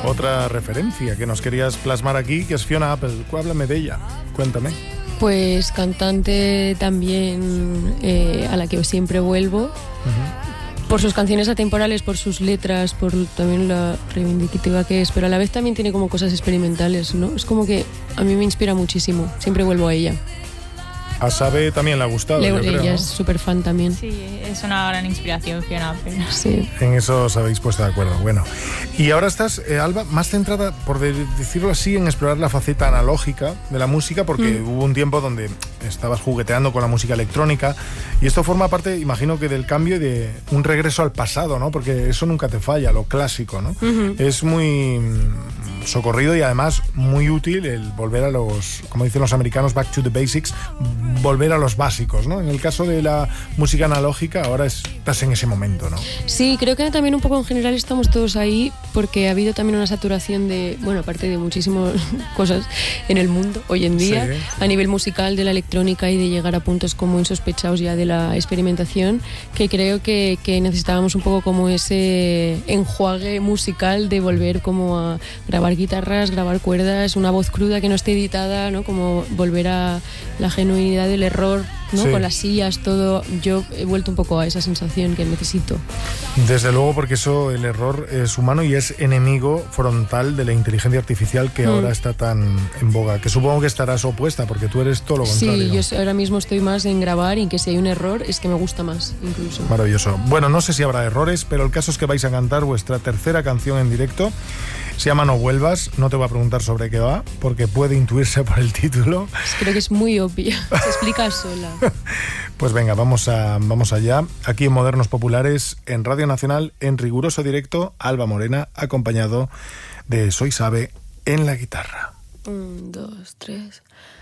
Otra referencia que nos querías plasmar aquí, que es Fiona Apple. Háblame de ella, cuéntame. Pues cantante también a la que siempre vuelvo. Por sus canciones atemporales, por sus letras, por también la reivindicativa que es, pero a la vez también tiene como cosas experimentales, ¿no? Es como que a mí me inspira muchísimo, siempre vuelvo a ella. A Sabe también le ha gustado, yo creo, ella ¿no? es súper fan también. Sí, es una gran inspiración, Fiona Apple. Sí. En eso os habéis puesto de acuerdo. Bueno, y ahora estás, Alba, más centrada, por decirlo así, en explorar la faceta analógica de la música, porque hubo un tiempo donde estabas jugueteando con la música electrónica, y esto forma parte, imagino, que del cambio y de un regreso al pasado, ¿no? Porque eso nunca te falla, lo clásico, ¿no? Es muy socorrido y además muy útil el volver a los, como dicen los americanos, back to the basics, volver a los básicos, ¿no? En el caso de la música analógica, ahora estás en ese momento, ¿no? Sí, creo que también un poco en general estamos todos ahí, porque ha habido también una saturación de, bueno, aparte de muchísimas cosas en el mundo hoy en día, sí, a nivel musical, de la electrónica y de llegar a puntos como insospechados ya de la experimentación, que creo que necesitábamos un poco como ese enjuague musical de volver como a grabar guitarras, grabar cuerdas, una voz cruda que no esté editada, ¿no? Como volver a la genuinidad del error, ¿no? Sí. Con las sillas, todo. Yo he vuelto un poco a esa sensación que necesito. Desde luego, porque eso, el error es humano y es enemigo frontal de la inteligencia artificial que ahora está tan en boga, que supongo que estarás opuesta, porque tú eres todo lo contrario. Sí, yo ahora mismo estoy más en grabar y que si hay un error es que me gusta más, incluso. Maravilloso. Bueno, no sé si habrá errores, pero el caso es que vais a cantar vuestra tercera canción en directo. Se llama No Vuelvas. No te voy a preguntar sobre qué va, porque puede intuirse por el título. Creo que es muy obvia, se explica sola. Pues venga, vamos allá. Aquí en Modernos Populares, en Radio Nacional, en riguroso directo, Alba Morena, acompañado de Soy Sabe en la guitarra. 1, 2, 3...